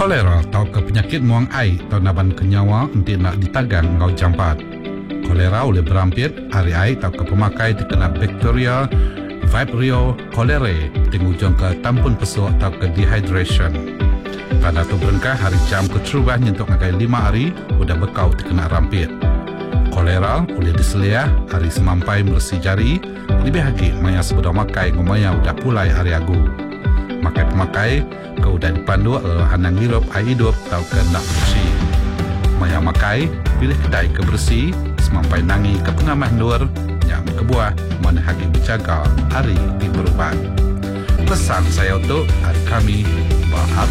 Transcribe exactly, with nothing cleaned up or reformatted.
Kolera atau ke penyakit muang air atau naban kenyawa untuk nak ditagang ngau jampat. Kolera oleh berampit hari air atau ke pemakai terkena bakteria Vibrio cholerae tingujung ke tampun pesuk atau ke dehydration. Tanda tu berengkah hari jam kecerubah nyentuk ngakai lima hari udah bekau terkena rampit. Kolera boleh diseliah hari semampai bersih jari lebih lagi maya sebeda makai ngomaya udah pulai hari agu. Makai pemakai ke udah dipandu uh, hanang hirup air hidup atau ke nak bersih. Maya makai pilih kedai ke bersih semampai nangi ke pengamah luar yang kebuah mana hagi berjaga hari di berubat. Pesan saya untuk hari kami bahar